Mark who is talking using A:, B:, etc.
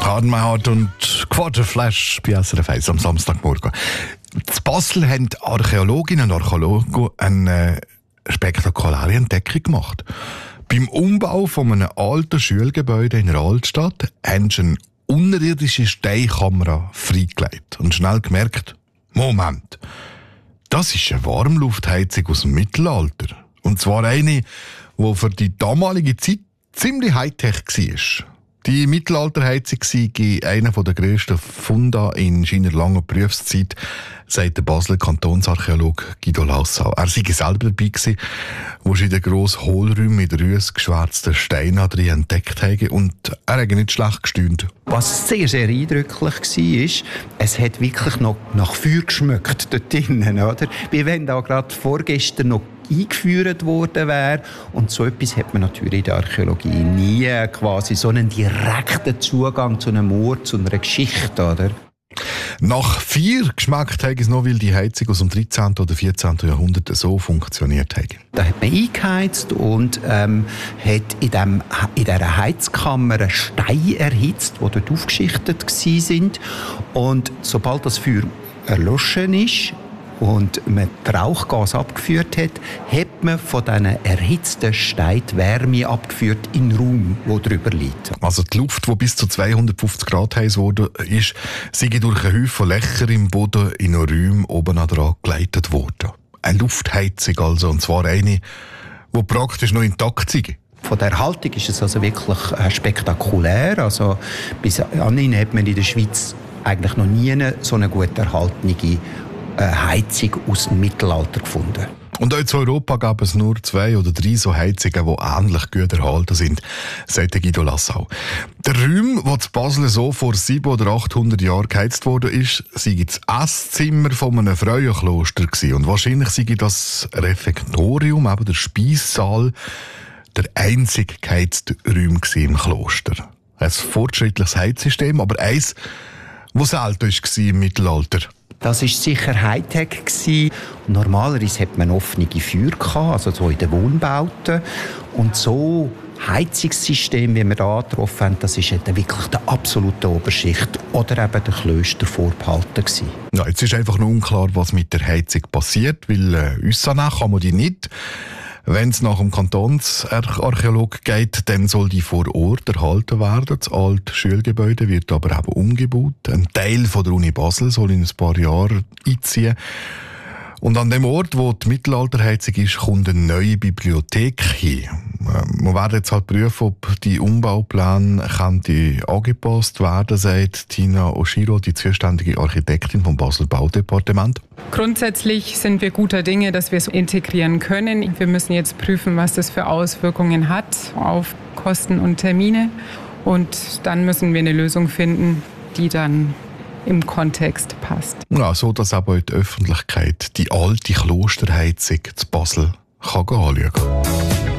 A: Kadenmeier und Quaderflash bei SRF 1 am Samstagmorgen. In Basel haben Archäologinnen und Archäologen eine spektakuläre Entdeckung gemacht. Beim Umbau von einem alten Schulgebäude in der Altstadt haben sie eine unterirdische Steinkamera freigelegt und schnell gemerkt, Moment, das ist eine Warmluftheizung aus dem Mittelalter. Und zwar eine, die für die damalige Zeit ziemlich Hightech war. Die Mittelalterheizung sei einer der grössten Funde in seiner langen Berufszeit, sagt der Basler Kantonsarchäologe Guido Lassau. Er sei selber dabei gewesen, wo sie den grossen Hohlräumen mit geschwärzten Steinen drin entdeckt haben, und er hat nicht schlecht gestaunt.
B: Was sehr, sehr eindrücklich war, es hat wirklich noch nach Feuer geschmeckt dort drinnen, oder? Wie wenn da gerade vorgestern noch eingeführt worden wäre. Und so etwas hat man natürlich in der Archäologie nie, quasi so einen direkten Zugang zu einem Ort, zu einer Geschichte, oder?
A: Nach 4 geschmeckt hat es noch, weil die Heizung aus dem 13. oder 14. Jahrhundert so funktioniert hat.
B: Da hat man eingeheizt und hat in dieser Heizkammer Steine erhitzt, die dort aufgeschichtet waren. Und sobald das Feuer erloschen ist und man die Rauchgas abgeführt hat, hat man von diesen erhitzten Steinen die Wärme abgeführt in den Raum, der drüber liegt.
A: Also die Luft, die bis zu 250 Grad heiß wurde, sei durch einen Haufen Löcher im Boden in einen Räumen oben dran geleitet worden. Eine Luftheizung also, und zwar eine, die praktisch noch intakt ist.
B: Von der Erhaltung ist es also wirklich spektakulär. Also bis anhin hat man in der Schweiz eigentlich noch nie so eine gut erhaltene Heizung aus dem Mittelalter gefunden.
A: Und auch in Europa gab es nur 2 oder 3 so Heizungen, die ähnlich gut erhalten sind, sagt Guido Lassau. Der Raum, der zu Basel so vor 700 oder 800 Jahren geheizt wurde, sei das Esszimmer von einem Frauenkloster gewesen. Und wahrscheinlich sei das Refektorium, eben der Speissaal, der einzige geheizte Raum im Kloster. Ein fortschrittliches Heizsystem, aber eins, das selten war im Mittelalter.
B: Das war sicher Hightech. Normalerweise hat man offene Feuer, also so in den Wohnbauten. Und so Heizungssystem, wie wir da getroffen haben, das ist wirklich der absolute Oberschicht oder eben der Klöster vorbehalten gewesen.
A: Ja, jetzt ist einfach noch unklar, was mit der Heizung passiert, weil aussagen kann man die nicht. Wenn es nach dem Kantonsarchäolog geht, dann soll die vor Ort erhalten werden. Das alte Schulgebäude wird aber eben umgebaut. Ein Teil von der Uni Basel soll in ein paar Jahren einziehen. Und an dem Ort, wo die Mittelalterheizung ist, kommt eine neue Bibliothek hin. Wir werden jetzt halt prüfen, ob die Umbaupläne angepasst werden, sagt Tina Oshiro, die zuständige Architektin vom Basel Baudepartement.
C: Grundsätzlich sind wir guter Dinge, dass wir es integrieren können. Wir müssen jetzt prüfen, was das für Auswirkungen hat auf Kosten und Termine. Und dann müssen wir eine Lösung finden, die dann im Kontext passt.
A: Ja, so dass aber die Öffentlichkeit die alte Klosterheizung zu Basel kann anschauen kann.